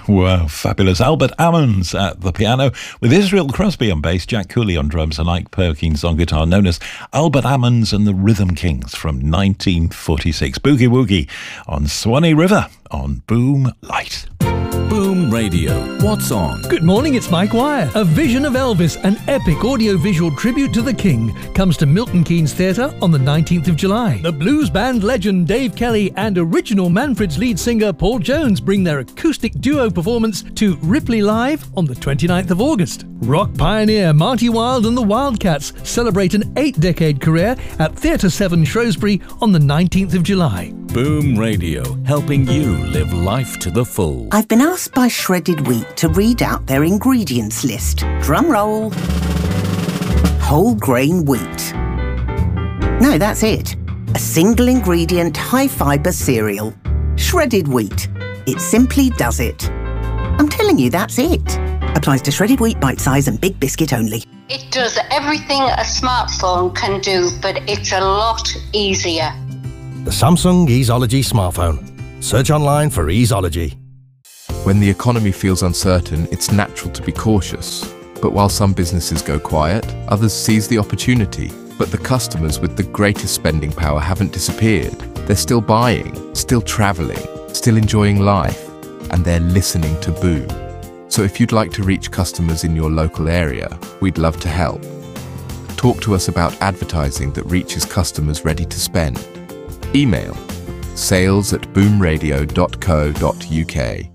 Wow, fabulous. Albert Ammons at the piano with Israel Crosby on bass, Jack Cooley on drums and Ike Perkins on guitar, known as Albert Ammons and the Rhythm Kings from 1946. Boogie Woogie on Swanee River on Boom Light. Boom Radio. What's on? Good morning, it's Mike Wire. A Vision of Elvis, an epic audio-visual tribute to the King, comes to Milton Keynes Theatre on the 19th of July. The blues band legend Dave Kelly and original Manfred's lead singer Paul Jones bring their acoustic duo performance to Ripley Live on the 29th of August. Rock pioneer Marty Wilde and the Wildcats celebrate an 8-decade career at Theatre 7 Shrewsbury on the 19th of July. Boom Radio, helping you live life to the full. I've been asked by Shredded Wheat to read out their ingredients list. Drum roll. Whole grain wheat. No, that's it. A single ingredient, high fibre cereal. Shredded wheat. It simply does it. I'm telling you, that's it. Applies to shredded wheat, bite size and big biscuit only. It does everything a smartphone can do, but it's a lot easier. The Samsung Easeology smartphone. Search online for Easeology. When the economy feels uncertain, it's natural to be cautious. But while some businesses go quiet, others seize the opportunity. But the customers with the greatest spending power haven't disappeared. They're still buying, still travelling, still enjoying life, and they're listening to Boom. So if you'd like to reach customers in your local area, we'd love to help. Talk to us about advertising that reaches customers ready to spend. Email sales@boomradio.co.uk